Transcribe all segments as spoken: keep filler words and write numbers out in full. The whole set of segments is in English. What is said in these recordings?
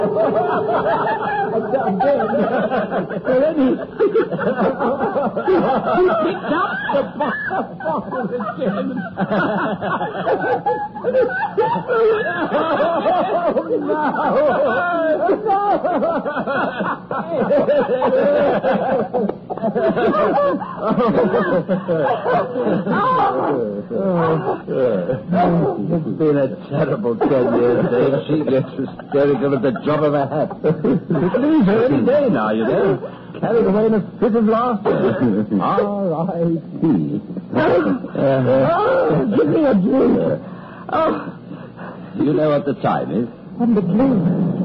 Again. Already. He picked up the bottle again. It's been a terrible ten years, Dave. She gets hysterical at the drop of a hat. It leaves her any day now, you know. Carried away in a fit of laughter. R I P Oh, give me a drink. Oh. You know what the time is? And the drink.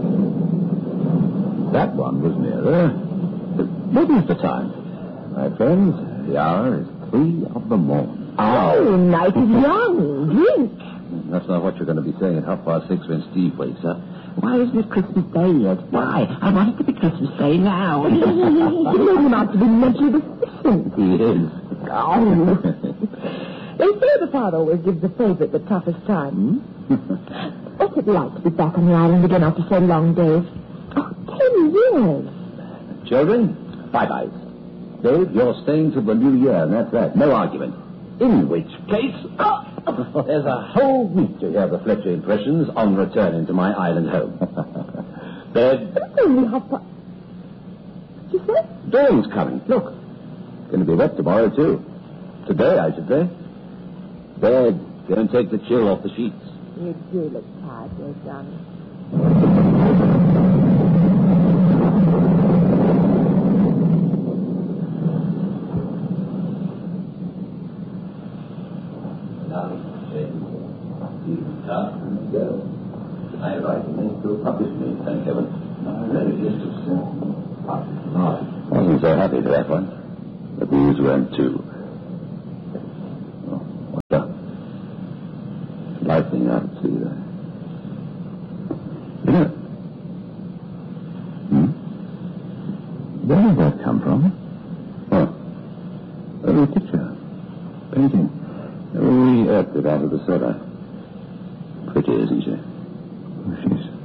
That one was nearer. What is the time? My friends, the hour is three of the morning. Oh, night is young. Drink. That's not what you're going to be saying at half past six when Steve wakes up. Why isn't it Christmas Day yet? Why? I want it to be Christmas Day now. You made him out to be mentally deficient. He is. Oh. They say the father always gives the favorite the toughest time. What's it like to be back on the island again after so long, Dave? Oh, ten years. Children, bye-bye. Dave, you're staying till the new year, and that's that. No argument. In which case, oh, there's a whole week to hear the Fletcher impressions on returning to my island home. Bed. But it's only half past. What you say? Dawn's coming. Look. It's going to be wet tomorrow, too. Today, I should say. Bed. Go and take the chill off the sheets. You do look tired, dear Johnny. I write and they still publish me, thank heaven. I really just have said. I wasn't so happy to that one. But these weren't too. Oh, what's up? Lightning out at sea there. Yeah. Hmm? Where did that come from? Oh. A picture. Painting. We earthed it out of the cellar. Pretty, isn't she? She's